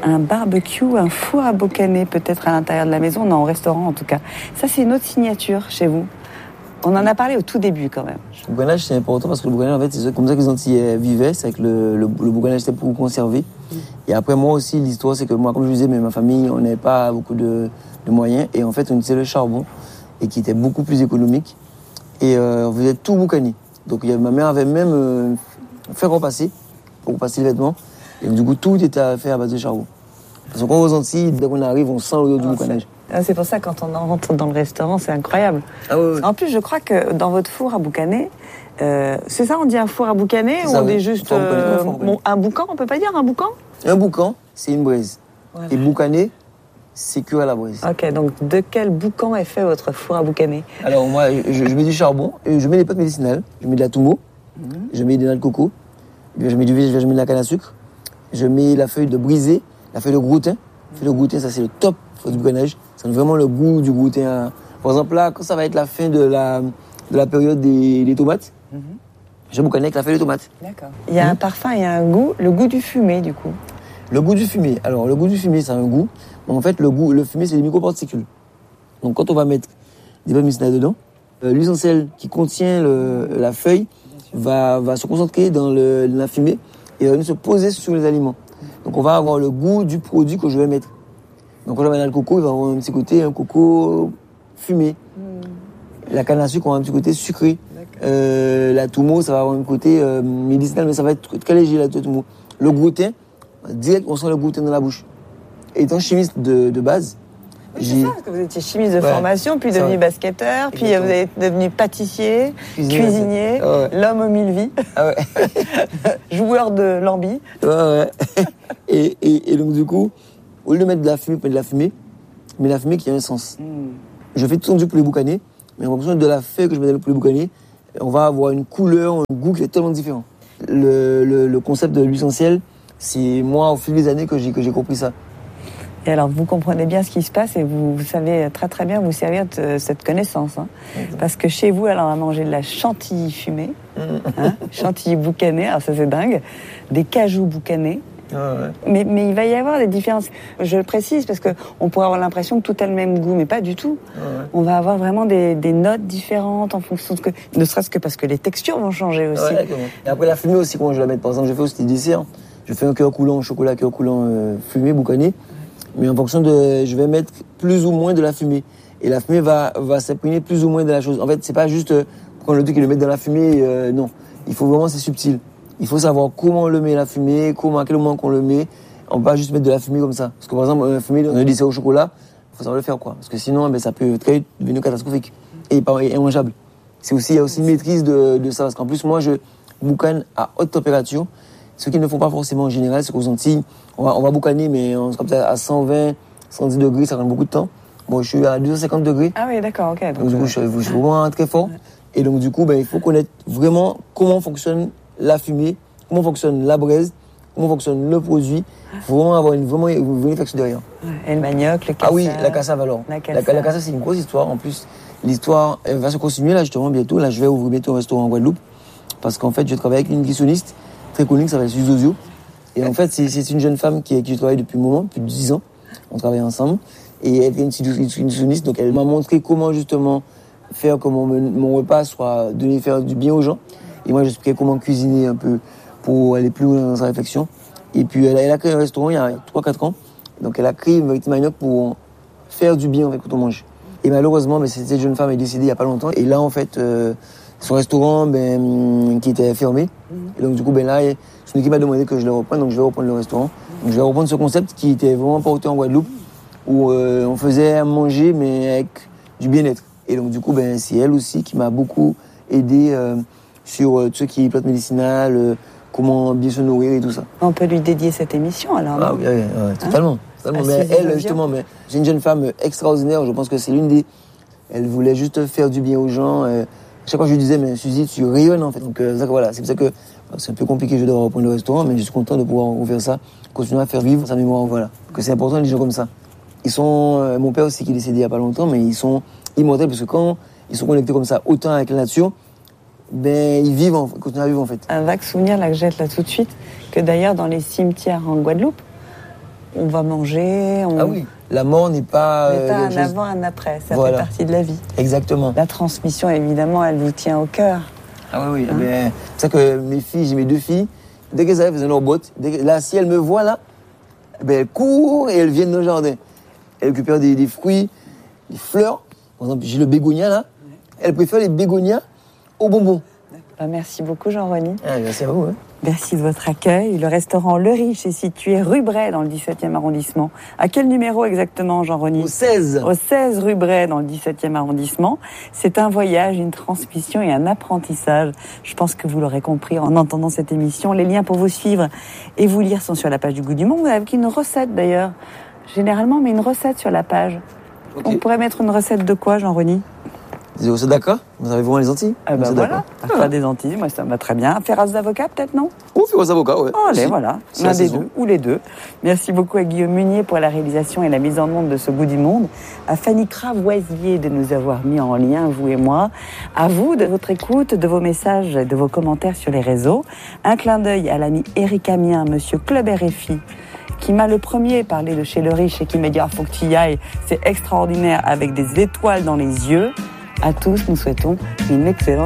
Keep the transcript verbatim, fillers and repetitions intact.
un barbecue, un four à boucaner peut-être à l'intérieur de la maison, non, au restaurant en tout cas. Ça, c'est une autre signature chez vous. On en a parlé au tout début quand même. Le boucanage, c'est important parce que le boucanage, en fait, c'est comme ça que les Antillais vivaient, c'est que le, le, le boucanage c'était pour conserver. Mmh. Et après, moi aussi, l'histoire, c'est que moi, comme je disais, mais ma famille, on n'avait pas beaucoup de, de moyens. Et en fait, on utilisait le charbon, et qui était beaucoup plus économique. Et euh, on faisait tout boucaner. Donc, il y avait, ma mère avait même euh, fait repasser, pour repasser les vêtements. Et du coup, tout était à faire à base de charbon. Parce que quand on est aux Antilles, dès qu'on arrive, on sent l'odeur du boucanage. C'est pour ça que quand on rentre dans le restaurant, c'est incroyable. Ah oui, oui. En plus, je crois que dans votre four à boucaner, euh, c'est ça, on dit un four à boucaner ou on dit juste euh, bon, un boucan, on peut pas dire un boucan? Un boucan, c'est une braise. Voilà. Et boucaner, c'est cuire à la braise. Ok, donc de quel boucan est fait votre four à boucaner? Alors moi, je, je mets du charbon, et je mets des pâtes médicinales, je mets de la toumo, mmh. je mets des noix de coco, je mets du je mets de la canne à sucre, je mets la feuille de brisée, la feuille de groutin. La feuille de groutin, ça c'est le top du boucanage. Ça donne vraiment le goût du groutin. Par exemple, là, quand ça va être la fin de la, de la période des, des tomates, mm-hmm. je boucaner avec la feuille de tomate. D'accord. Il y a mm-hmm. un parfum, il y a un goût, le goût du fumé, du coup. Le goût du fumé. Alors, le goût du fumé, ça a un goût. En fait, le goût, le fumé, c'est des microparticules. Donc, quand on va mettre des pâtes médicinales dedans, euh, l'huile essentielle qui contient le, la feuille va, va se concentrer dans le, la fumée et va venir se poser sur les aliments. Donc, on va avoir le goût du produit que je vais mettre. Donc, quand on va mettre le coco, il va avoir un petit côté, un coco fumé. Mmh. La canne à sucre, on va avoir un petit côté sucré. Euh, la toumo, ça va avoir un côté euh, médicinal, mais ça va être très léger, la toumo. Le groutin, direct, on sent le groutin dans la bouche. Et étant chimiste de, de base, oui, c'est ça, parce que vous étiez chimiste de ouais, formation, puis devenu basketteur, puis Exactement. Vous êtes devenu pâtissier, cuisinier, cuisinier ah ouais. l'homme aux mille vies, ah ouais. joueur de lambi. Ouais, ouais. et, et, et donc, du coup, au lieu de mettre de la fumée, pas de la fumée, mais la fumée qui a un sens. Mm. Je fais tout son du poulet boucané, mais en fonction de la feuille que je mets dans le poulet boucané, on va avoir une couleur, un goût qui est tellement différent. Le, le, le concept de l'huile essentielle, c'est moi, au fil des années, que j'ai, que j'ai compris ça. Et alors, vous comprenez bien ce qui se passe et vous, vous savez très très bien vous servir de cette connaissance. Hein. Mm-hmm. Parce que chez vous, alors, on va manger de la chantilly fumée, mm-hmm. hein, chantilly boucanée, alors ça c'est dingue, des cajous boucanés. Ah ouais. mais, mais il va y avoir des différences. Je le précise parce qu'on pourrait avoir l'impression que tout a le même goût, mais pas du tout. Ah ouais. On va avoir vraiment des, des notes différentes en fonction de ce que... Ne serait-ce que parce que les textures vont changer aussi. Ouais, et après la fumée aussi, comment je la mets. Par exemple, je fais aussi des desserts. Je fais un cœur coulant, chocolat cœur coulant euh, fumé, boucané. Mais en fonction de... Je vais mettre plus ou moins de la fumée. Et la fumée va, va s'imprégner plus ou moins de la chose. En fait, c'est pas juste euh, prendre le truc et le mettre dans la fumée. Euh, non. Il faut vraiment, c'est subtil. Il faut savoir comment on le met, la fumée, comment, à quel moment qu'on le met. On ne peut pas juste mettre de la fumée comme ça. Parce que par exemple, la fumée, on a dit c'est au chocolat, il faut savoir le faire, quoi. Parce que sinon, ben, ça peut très vite devenir catastrophique et pas immangeable. C'est aussi, il y a aussi une maîtrise de, de ça. Parce qu'en plus, moi, je boucane à haute température. Ce qu'ils ne font pas forcément en général, c'est qu'aux Antilles, on va, on va boucaner, mais on, comme ça, à cent vingt, cent dix degrés, ça prend beaucoup de temps. Moi, je suis à deux cent cinquante degrés. Ah oui, d'accord, ok. Donc, donc du coup, je, je suis vraiment très fort. Ouais. Et donc, du coup, ben, il faut connaître vraiment comment fonctionne la fumée, comment fonctionne la braise, comment fonctionne le produit. Il faut vraiment avoir une, vraiment une vraie réflexion derrière. Ouais. Et le manioc, le cassave. Ah oui, la cassave alors. La cassave, la, la cassave, c'est une grosse histoire. En plus, l'histoire elle va se continuer là justement bientôt. Là, je vais ouvrir bientôt un restaurant en Guadeloupe. Parce qu'en fait, je travaille avec une nutritionniste très connue qui s'appelle Suzy Ozio. Et en fait, c'est, c'est une jeune femme qui, qui travaille depuis un moment, depuis dix ans. On travaille ensemble. Et elle est une nutritionniste, donc elle m'a montré comment justement faire que mon, mon repas soit donné faire du bien aux gens. Et moi, j'expliquais comment cuisiner un peu pour aller plus loin dans sa réflexion. Et puis, elle a, elle a créé un restaurant il y a trois quatre ans. Donc, elle a créé une variété manioc pour faire du bien en fait, quand on mange. Et malheureusement, ben, cette jeune femme est décédée il n'y a pas longtemps. Et là, en fait, euh, son restaurant ben, qui était fermé. Et donc, du coup, ben, là, son équipe m'a demandé que je le reprenne. Donc, je vais reprendre le restaurant. Donc, je vais reprendre ce concept qui était vraiment porté en Guadeloupe, où euh, on faisait manger, mais avec du bien-être. Et donc, du coup, ben, c'est elle aussi qui m'a beaucoup aidé euh, sur euh, tout ce qui est plantes médicinales, euh, comment bien se nourrir et tout ça. On peut lui dédier cette émission, alors. Ah oui, oui, oui, totalement. Hein totalement. Mais elle, justement, mais, c'est une jeune femme extraordinaire. Je pense que c'est l'une des... Elle voulait juste faire du bien aux gens. Euh, chaque fois, je lui disais, mais Suzy, tu rayonnes, en fait. Donc, euh, ça, voilà, c'est pour ça que c'est un peu compliqué, je dois reprendre le restaurant, mais je suis content de pouvoir ouvrir ça, continuer à faire vivre sa mémoire, voilà. Que c'est important, les gens comme ça. Ils sont... Euh, mon père aussi, qui est décédé il n'y a pas longtemps, mais ils sont immortels, parce que quand ils sont connectés comme ça, autant avec la nature, ben, ils vivent, ils continuent à vivre, en fait. Un vague souvenir, là, que jette là tout de suite, que d'ailleurs, dans les cimetières en Guadeloupe, on va manger. On... Ah oui, la mort n'est pas... n'est pas euh, un chose... avant, un après, ça voilà. fait partie de la vie. Exactement. La transmission, évidemment, elle vous tient au cœur. Ah oui, oui, Hein? ben, c'est ça que mes filles, j'ai mes deux filles, dès qu'elles arrivent, elles ont leur botte. Dès que, là, si elles me voient là, ben, elles courent et elles viennent dans le jardin. Elles récupèrent des, des fruits, des fleurs. Par exemple, j'ai le bégonia là. Elles préfèrent les bégonias aux bonbons. Ben, merci beaucoup, Jean-Rony. Ah, merci à vous. Hein. Merci de votre accueil. Le restaurant Le Riche est situé rue Bray dans le dix-septième arrondissement. À quel numéro exactement, Jean-Rony ? Au seize. Au seize rue Bray dans le dix-septième arrondissement. C'est un voyage, une transmission et un apprentissage. Je pense que vous l'aurez compris en entendant cette émission. Les liens pour vous suivre et vous lire sont sur la page du Goût du Monde, avec une recette d'ailleurs. Généralement, mais une recette sur la page. Okay. On pourrait mettre une recette de quoi, Jean-Rony ? Des recettes d'accord ? Vous avez vraiment les Antilles ? Ah ben voilà, pas des Antilles, moi ça me va très bien. Ferras d'avocat peut-être, non ? Oh, Ferras d'avocat, ouais. Oh, allez, voilà, l'un des deux, ou les deux. Merci beaucoup à Guillaume Munier pour la réalisation et la mise en onde de ce Goût du Monde. À Fanny Cravoisier de nous avoir mis en lien, vous et moi. À vous de votre écoute, de vos messages et de vos commentaires sur les réseaux. Un clin d'œil à l'ami Éric Amien, monsieur Club R F I, qui m'a le premier parlé de chez Le Riche et qui m'a dit « Ah, faut que tu y ailles, c'est extraordinaire, avec des étoiles dans les yeux ». À tous, nous souhaitons une excellente